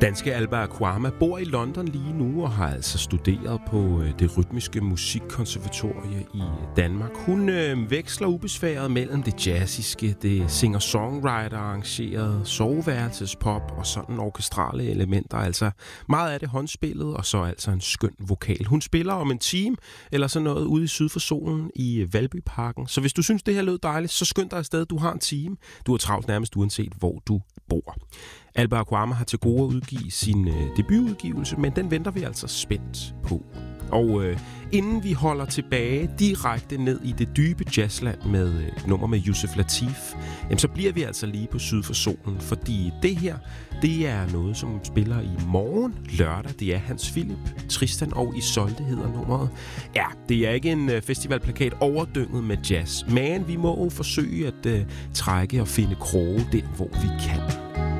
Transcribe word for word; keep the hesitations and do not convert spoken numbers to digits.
Danske Alba Akquama bor i London lige nu og har altså studeret på det rytmiske musikkonservatorie i Danmark. Hun øh, veksler ubesværet mellem det jazziske, det singer-songwriter-arrangerede, soveværelsespop og sådan orkestrale elementer. Altså meget af det håndspillet og så altså en skøn vokal. Hun spiller om en time eller sådan noget ude i syd for solen i Valbyparken. Så hvis du synes, det her lød dejligt, så skynd dig afsted. Du har en time. Du er travlt nærmest uanset, hvor du bor. Alba Akquama har til gode at udgive sin øh, debutudgivelse, men den venter vi altså spændt på. Og øh, inden vi holder tilbage direkte ned i det dybe jazzland med øh, et nummer med Yusef Lateef, jamen, så bliver vi altså lige på syd for solen, fordi det her, det er noget, som spiller i morgen lørdag. Det er Hans Philip, Tristan og Isolde hedder nummeret. Ja, det er ikke en øh, festivalplakat overdynget med jazz, men vi må jo forsøge at øh, trække og finde kroge der, hvor vi kan.